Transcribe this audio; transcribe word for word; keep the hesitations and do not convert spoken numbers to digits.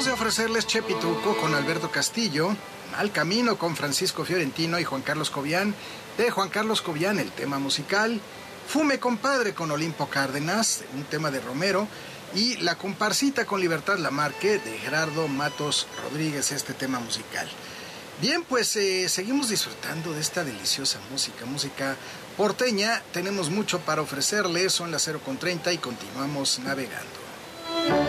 Acabamos de ofrecerles Chepituco con Alberto Castillo, Mal Camino con Francisco Fiorentino y Juan Carlos Cobian, de Juan Carlos Cobian el tema musical, Fume Compadre con Olimpo Cárdenas, un tema de Romero, y La Comparsita con Libertad Lamarque de Gerardo Matos Rodríguez, este tema musical. Bien, pues eh, seguimos disfrutando de esta deliciosa música, música porteña. Tenemos mucho para ofrecerles, son las cero con treinta y continuamos navegando.